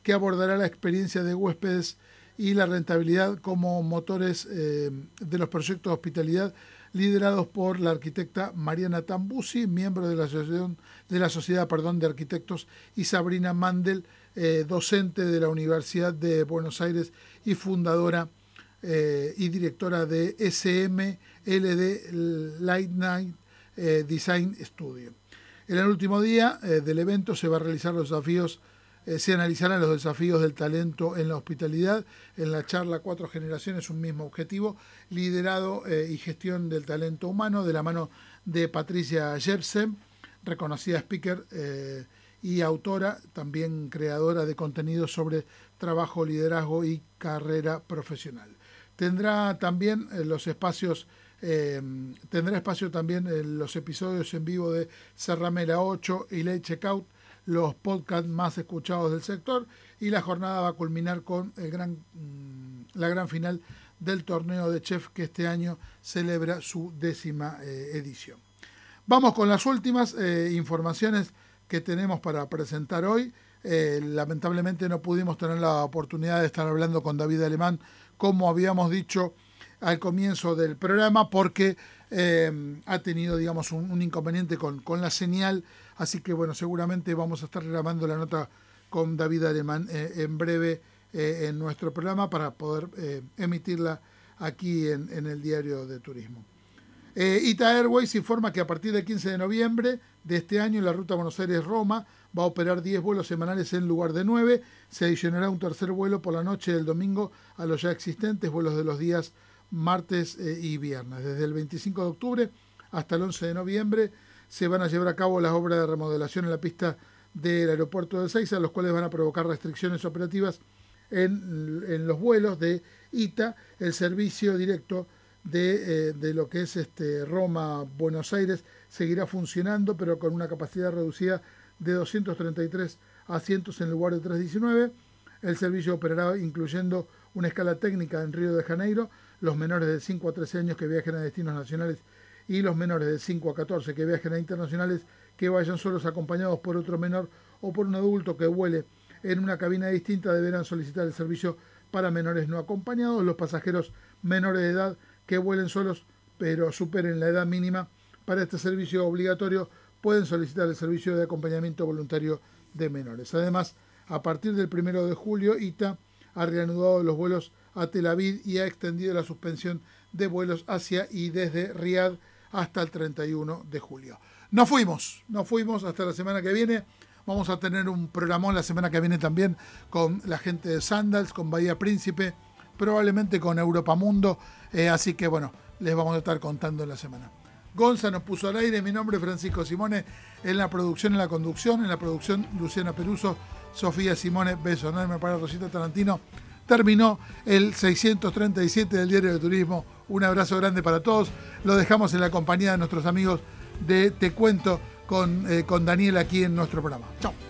que abordará la experiencia de huéspedes y la rentabilidad como motores de los proyectos de hospitalidad liderados por la arquitecta Mariana Tambusi, miembro de la Sociedad de Arquitectos, y Sabrina Mandel, docente de la Universidad de Buenos Aires y fundadora y directora de SMLD Light Night Design Studio. En el último día del evento se analizarán los desafíos del talento en la hospitalidad. En la charla 4 generaciones, un mismo objetivo, liderado y gestión del talento humano, de la mano de Patricia Jepsen, reconocida speaker y autora, también creadora de contenidos sobre trabajo, liderazgo y carrera profesional. Tendrá también tendrá espacio también en los episodios en vivo de Cerramela 8 y Late Checkout, los podcasts más escuchados del sector, y la jornada va a culminar con la gran final del torneo de chef que este año celebra su 10ª edición. Vamos con las últimas informaciones que tenemos para presentar hoy. Lamentablemente no pudimos tener la oportunidad de estar hablando con David Alemán, como habíamos dicho al comienzo del programa, porque ha tenido, digamos, un inconveniente con la señal. Así que, bueno, seguramente vamos a estar grabando la nota con David Alemán en breve en nuestro programa para poder emitirla aquí en el Diario de Turismo. ITA Airways informa que a partir del 15 de noviembre de este año la ruta Buenos Aires-Roma va a operar 10 vuelos semanales en lugar de 9. Se adicionará un tercer vuelo por la noche del domingo a los ya existentes vuelos de los días martes y viernes. Desde el 25 de octubre hasta el 11 de noviembre se van a llevar a cabo las obras de remodelación en la pista del aeropuerto de Ezeiza, los cuales van a provocar restricciones operativas en los vuelos de ITA. El servicio directo de lo que es Roma-Buenos Aires seguirá funcionando, pero con una capacidad reducida de 233 asientos en lugar de 319. El servicio operará incluyendo una escala técnica en Río de Janeiro. Los menores de 5 a 13 años que viajen a destinos nacionales y los menores de 5 a 14 que viajen a internacionales que vayan solos acompañados por otro menor o por un adulto que vuele en una cabina distinta deberán solicitar el servicio para menores no acompañados. Los pasajeros menores de edad que vuelen solos pero superen la edad mínima para este servicio obligatorio pueden solicitar el servicio de acompañamiento voluntario de menores. Además, a partir del 1 de julio, ITA ha reanudado los vuelos a Tel Aviv y ha extendido la suspensión de vuelos hacia y desde Riad hasta el 31 de julio. Nos fuimos hasta la semana que viene. Vamos a tener un programón la semana que viene también con la gente de Sandals, con Bahía Príncipe, probablemente con Europa Mundo, así que bueno, les vamos a estar contando en la semana. Gonza nos puso al aire, mi nombre es Francisco Simone, en la producción, en la conducción, en la producción Luciana Peruso, Sofía Simone, beso enorme para Rosita Tarantino. Terminó el 637 del Diario de Turismo. Un abrazo grande para todos. Lo dejamos en la compañía de nuestros amigos de Te Cuento con Daniel aquí en nuestro programa. Chao.